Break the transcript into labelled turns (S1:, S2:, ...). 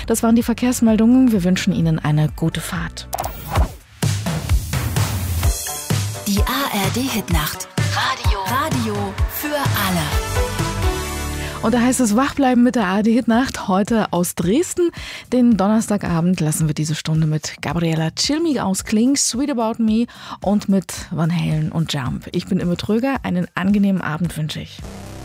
S1: Das waren die Verkehrsmeldungen. Wir wünschen Ihnen eine gute Fahrt.
S2: Die ARD-Hitnacht. Radio für alle.
S1: Und da heißt es Wachbleiben mit der ARD-Hitnacht. Heute aus Dresden. Den Donnerstagabend lassen wir diese Stunde mit Gabriella Cilmi ausklingen, Sweet About Me und mit Van Halen und Jump. Ich bin Imme Tröger. Einen angenehmen Abend wünsche ich.